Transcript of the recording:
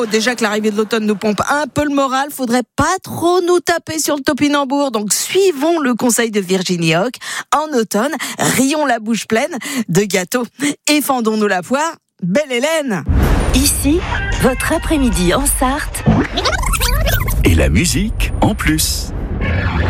Bon, déjà que l'arrivée de l'automne nous pompe un peu le moral, faudrait pas trop nous taper sur le topinambour. Donc suivons le conseil de Virginie Hoc. En automne, rions la bouche pleine de gâteaux et fendons-nous la poire. Belle Hélène! Ici, votre après-midi en Sarthe. Et la musique en plus.